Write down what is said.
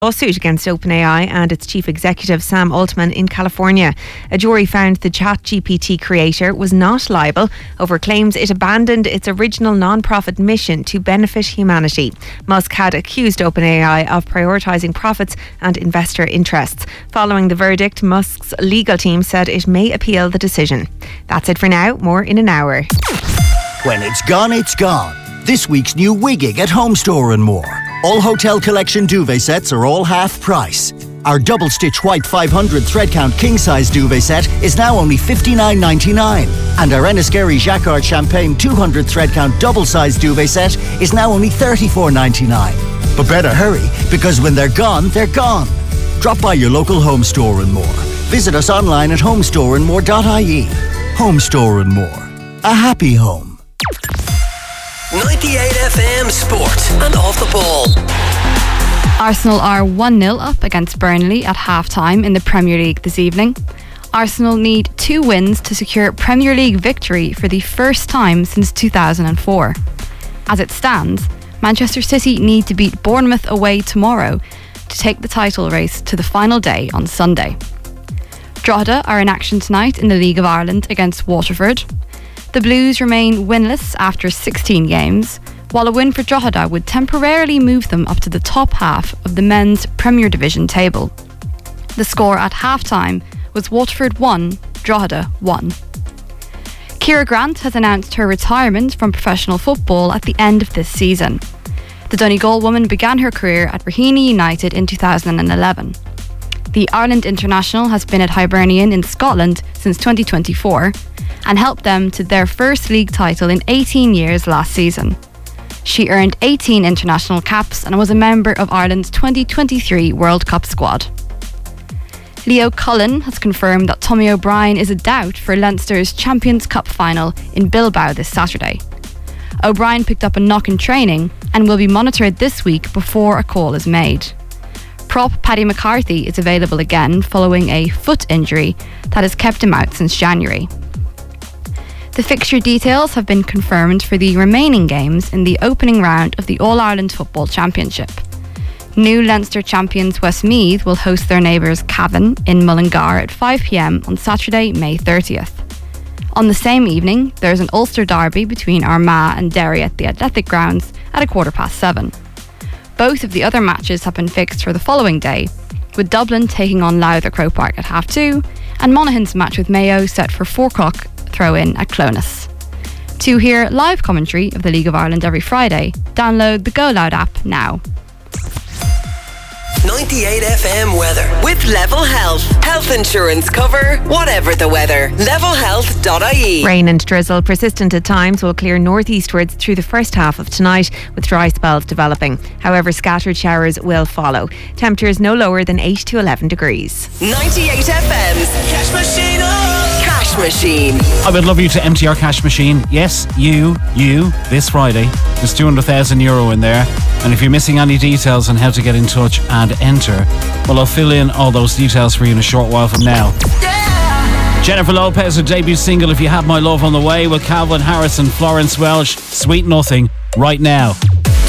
lawsuit against OpenAI and its chief executive Sam Altman in California. A jury found the ChatGPT creator was not liable over claims it abandoned its original non-profit mission to benefit humanity. Musk had accused OpenAI of prioritising profits and investor interests. Following the verdict, Musk's legal team said it may appeal the decision. That's it for now. More in an hour. When it's gone, it's gone. This week's new Wigging at Home Store and More. All Hotel Collection duvet sets are all half price. Our double stitch white 500 thread count king size duvet set is now only $59.99. And our Enniskerry Jacquard Champagne 200 thread count double size duvet set is now only $34.99. But better hurry, because when they're gone, they're gone. Drop by your local Home Store and More. Visit us online at homestoreandmore.ie. Home Store and More. A happy home. 98 FM Sport and Off the Ball. Arsenal are 1-0 up against Burnley at half-time in the Premier League this evening. Arsenal need 2 wins to secure Premier League victory for the first time since 2004. As it stands, Manchester City need to beat Bournemouth away tomorrow to take the title race to the final day on Sunday. Drogheda are in action tonight in the League of Ireland against Waterford. The Blues remain winless after 16 games, while a win for Drogheda would temporarily move them up to the top half of the men's Premier Division table. The score at half-time was Waterford 1, Drogheda 1. Ciara Grant has announced her retirement from professional football at the end of this season. The Donegal woman began her career at Raheny United in 2011. The Ireland international has been at Hibernian in Scotland since 2024 and helped them to their first league title in 18 years last season. She earned 18 international caps and was a member of Ireland's 2023 World Cup squad. Leo Cullen has confirmed that Tommy O'Brien is a doubt for Leinster's Champions Cup final in Bilbao this Saturday. O'Brien picked up a knock in training and will be monitored this week before a call is made. Prop Paddy McCarthy is available again following a foot injury that has kept him out since January. The fixture details have been confirmed for the remaining games in the opening round of the All-Ireland Football Championship. New Leinster champions Westmeath will host their neighbours Cavan in Mullingar at 5 p.m. on Saturday, May 30th. On the same evening, there's an Ulster derby between Armagh and Derry at the Athletic Grounds at 7:15. Both of the other matches have been fixed for the following day, with Dublin taking on Louth at Croke Park at 2:30 and Monaghan's match with Mayo set for 4 o'clock throw-in at Clones. To hear live commentary of the League of Ireland every Friday, download the Go Loud app now. 98 FM weather with Level Health. Health insurance cover, whatever the weather. Levelhealth.ie. Rain and drizzle, persistent at times, will clear northeastwards through the first half of tonight, with dry spells developing. However, scattered showers will follow. Temperatures no lower than 8 to 11 degrees. 98 FM's Cash Machine. Cash Machine. I would love you to empty our cash machine. Yes, you, this Friday. There's €200,000 in there. And if you're missing any details on how to get in touch and enter, well, I'll fill in all those details for you in a short while from now. Yeah. Jennifer Lopez, her debut single, If You Have My Love, on the way, with Calvin Harris and Florence Welch. Sweet Nothing, right now.